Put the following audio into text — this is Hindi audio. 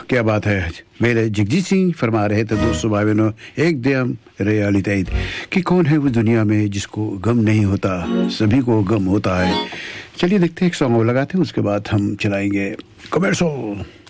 क्या बात है. मेरे जगजीत सिंह फरमा रहे थे दोस्तों भाई बहनों एकदम रियलिटी कि कौन है वो दुनिया में जिसको गम नहीं होता, सभी को गम होता है. चलिए देखते हैं एक सॉन्ग लगाते हैं, उसके बाद हम चलाएंगे कमर्शियल.